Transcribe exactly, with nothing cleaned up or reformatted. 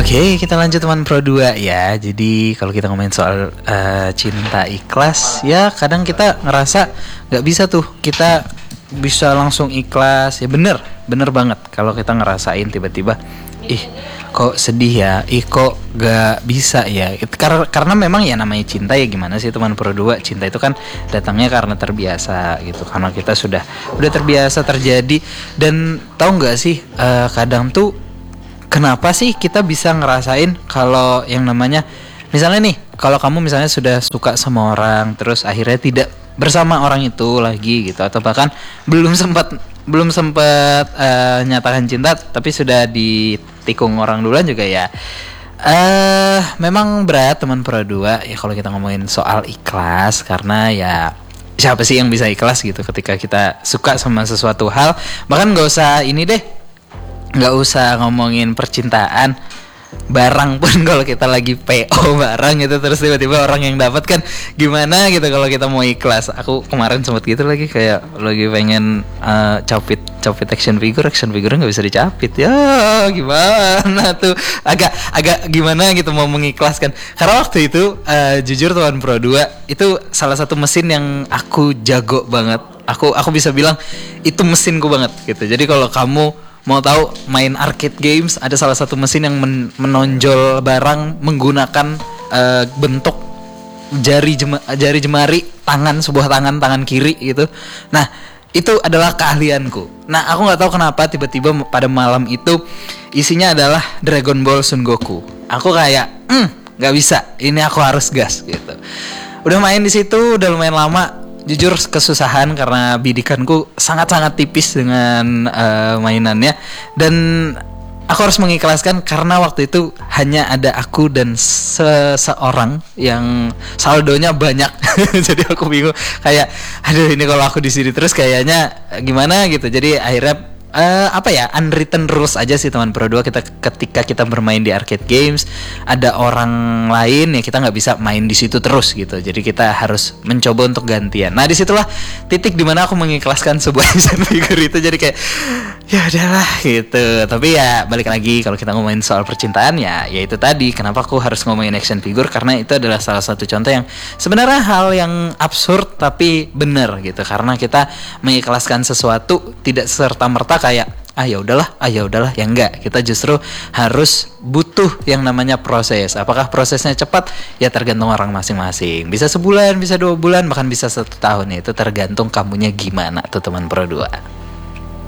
Oke, kita lanjut teman Pro dua ya. Jadi kalau kita ngomongin soal uh, cinta ikhlas, ya kadang kita ngerasa nggak bisa tuh kita bisa langsung ikhlas. Ya bener, bener banget kalau kita ngerasain tiba-tiba, ih kok sedih ya, ih kok gak bisa ya. Karena karena memang ya namanya cinta ya gimana sih teman Pro dua, cinta itu kan datangnya karena terbiasa gitu. Karena kita sudah udah terbiasa terjadi. Dan tahu nggak sih uh, kadang tuh kenapa sih kita bisa ngerasain kalau yang namanya misalnya nih, kalau kamu misalnya sudah suka sama orang terus akhirnya tidak bersama orang itu lagi gitu, atau bahkan belum sempat belum sempat uh, nyatakan cinta tapi sudah ditikung orang duluan juga ya. Eh uh, memang berat teman Pro dua ya kalau kita ngomongin soal ikhlas, karena ya siapa sih yang bisa ikhlas gitu ketika kita suka sama sesuatu hal. Bahkan gak usah ini deh, nggak usah ngomongin percintaan, barang pun kalau kita lagi P O barang gitu terus tiba-tiba orang yang dapat kan gimana gitu kalau kita mau ikhlas. Aku kemarin sempat gitu lagi kayak lagi pengen uh, capit capit action figure action figure nggak bisa dicapit ya, gimana tuh, agak agak gimana gitu mau mengikhlaskan. Karena waktu itu uh, jujur teman Pro dua itu salah satu mesin yang aku jago banget, aku aku bisa bilang itu mesinku banget gitu. Jadi kalau kamu mau tahu main arcade games, ada salah satu mesin yang men- menonjol barang menggunakan uh, bentuk jari jema- jari jemari tangan, sebuah tangan tangan kiri gitu. Nah itu adalah keahlianku. Nah aku nggak tahu kenapa tiba-tiba pada malam itu isinya adalah Dragon Ball Son Goku. Aku kayak hmm nggak bisa, ini aku harus gas gitu. Udah main di situ udah lumayan lama. Jujur kesusahan karena bidikanku sangat-sangat tipis dengan uh, mainannya. Dan aku harus mengikhlaskan karena waktu itu hanya ada aku dan seseorang yang saldonya banyak. Jadi aku bingung kayak aduh ini kalau aku di sini terus kayaknya gimana gitu. Jadi akhirnya Uh, apa ya, unwritten rules aja sih teman Pro dua, kita ketika kita bermain di arcade games ada orang lain ya kita nggak bisa main di situ terus gitu, jadi kita harus mencoba untuk gantian. Nah disitulah titik dimana aku mengikhlaskan sebuah action figure itu, jadi kayak ya udahlah gitu. Tapi ya balik lagi kalau kita ngomongin soal percintaan ya ya itu tadi kenapa aku harus ngomongin action figure, karena itu adalah salah satu contoh yang sebenarnya hal yang absurd tapi benar gitu, karena kita mengikhlaskan sesuatu tidak serta merta kayak ah ya udahlah, ah ya udahlah, ya enggak. Kita justru harus butuh yang namanya proses. Apakah prosesnya cepat? Ya tergantung orang masing-masing. Bisa sebulan, bisa dua bulan, bahkan bisa satu tahun. Itu tergantung kamunya gimana tuh teman Pro dua.